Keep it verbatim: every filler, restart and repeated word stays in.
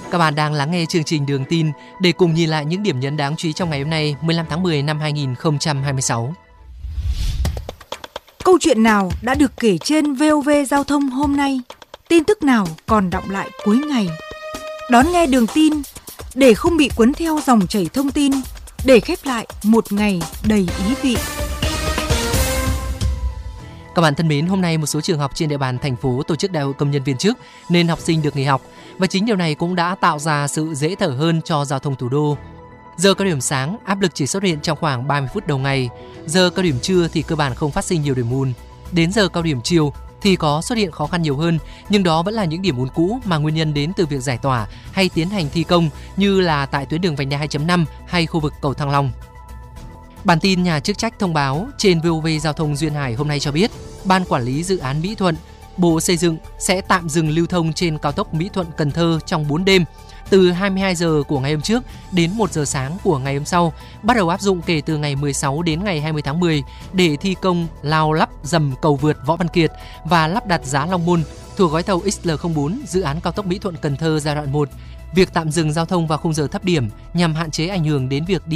Các bạn đang lắng nghe chương trình Đường tin để cùng nhìn lại những điểm nhấn đáng chú ý trong ngày hôm nay, mười lăm tháng mười năm hai nghìn không trăm hai mươi sáu. Câu chuyện nào đã được kể trên vê o vê Giao thông hôm nay? Tin tức nào còn đọng lại cuối ngày? Đón nghe Đường tin để không bị cuốn theo dòng chảy thông tin, để khép lại một ngày đầy ý vị. Các bạn thân mến, hôm nay một số trường học trên địa bàn thành phố tổ chức đại hội công nhân viên chức nên học sinh được nghỉ học, và chính điều này cũng đã tạo ra sự dễ thở hơn cho giao thông thủ đô. Giờ cao điểm sáng, áp lực chỉ xuất hiện trong khoảng ba mươi phút đầu ngày. Giờ cao điểm trưa thì cơ bản không phát sinh nhiều điểm ùn. Đến giờ cao điểm chiều thì có xuất hiện khó khăn nhiều hơn, nhưng đó vẫn là những điểm ùn cũ mà nguyên nhân đến từ việc giải tỏa hay tiến hành thi công, như là tại tuyến đường vành đai hai chấm năm hay khu vực cầu Thăng Long. Bản tin nhà chức trách thông báo trên vê o vê Giao thông Duyên Hải hôm nay cho biết, Ban Quản lý Dự án Mỹ Thuận, Bộ Xây dựng sẽ tạm dừng lưu thông trên cao tốc Mỹ Thuận - Cần Thơ trong bốn đêm, từ hai mươi hai giờ của ngày hôm trước đến một giờ sáng của ngày hôm sau, bắt đầu áp dụng kể từ ngày mười sáu đến ngày hai mươi tháng mười để thi công lao lắp dầm cầu vượt Võ Văn Kiệt và lắp đặt giá Long Môn thuộc gói thầu X L không bốn dự án cao tốc Mỹ Thuận - Cần Thơ giai đoạn một. Việc tạm dừng giao thông vào khung giờ thấp điểm nhằm hạn chế ảnh hưởng đến việc đi